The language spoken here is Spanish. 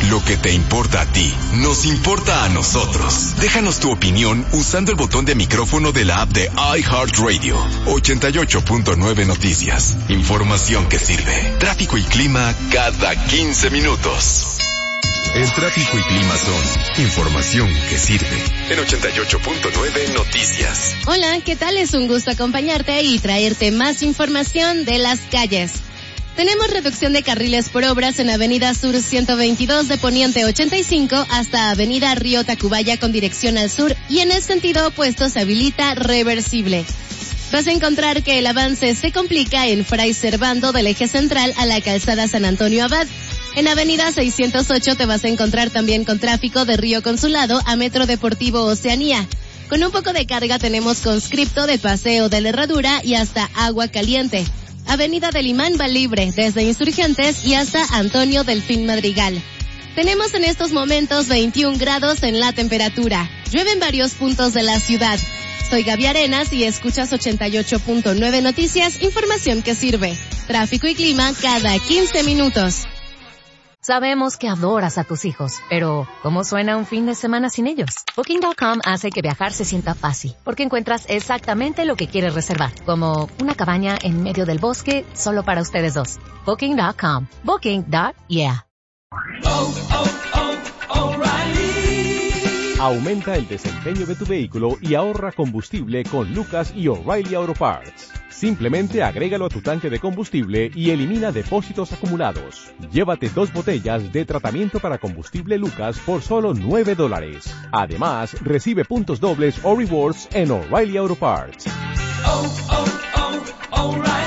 Lo que te importa a ti, nos importa a nosotros. Déjanos tu opinión usando el botón de micrófono de la app de iHeartRadio. 88.9 Noticias. Información que sirve. Tráfico y clima cada 15 minutos. El tráfico y clima son información que sirve. En 88.9 Noticias. Hola, ¿qué tal? Es un gusto acompañarte y traerte más información de las calles. Tenemos reducción de carriles por obras en Avenida Sur 122 de Poniente 85 hasta Avenida Río Tacubaya con dirección al sur y en el sentido opuesto se habilita reversible. Vas a encontrar que el avance se complica en Fray Servando del eje central a la calzada San Antonio Abad. En Avenida 608 te vas a encontrar también con tráfico de Río Consulado a Metro Deportivo Oceanía. Con un poco de carga tenemos conscripto de Paseo de la Herradura y hasta Agua Caliente. Avenida del Imán va libre desde Insurgentes y hasta Antonio Delfín Madrigal. Tenemos en estos momentos 21 grados en la temperatura. Llueve en varios puntos de la ciudad. Soy Gaby Arenas y escuchas 88.9 Noticias, información que sirve. Tráfico y clima cada 15 minutos. Sabemos que adoras a tus hijos, pero ¿cómo suena un fin de semana sin ellos? Booking.com hace que viajar se sienta fácil, porque encuentras exactamente lo que quieres reservar, como una cabaña en medio del bosque solo para ustedes dos. Booking.com. Booking.yeah. Aumenta el desempeño de tu vehículo y ahorra combustible con Lucas y O'Reilly Auto Parts. Simplemente agrégalo a tu tanque de combustible y elimina depósitos acumulados. Llévate 2 botellas de tratamiento para combustible Lucas por solo $9. Además, recibe puntos dobles o rewards en O'Reilly Auto Parts. O'Reilly.